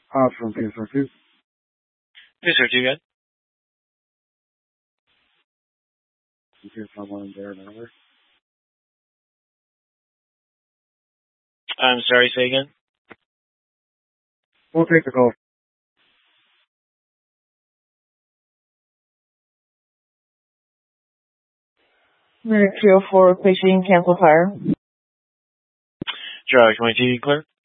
From PSR2. PSR2 again. PSR1 there and over. I'm sorry, say again. We'll take the call. Minute 304, requesting cancel fire. Drive 22, clear.